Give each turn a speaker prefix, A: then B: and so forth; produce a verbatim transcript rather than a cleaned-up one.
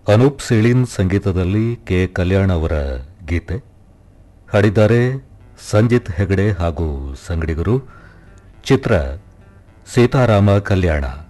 A: ಅನೂಪ್ ಸೀಳಿನ್ ಸಂಗೀತದಲ್ಲಿ ಕೆ ಕಲ್ಯಾಣ್ ಅವರ ಗೀತೆ ಹಾಡಿದ್ದಾರೆ ಸಂಜಿತ್ ಹೆಗಡೆ ಹಾಗೂ ಸಂಗಡಿಗರು. ಚಿತ್ರ ಸೀತಾರಾಮ ಕಲ್ಯಾಣ.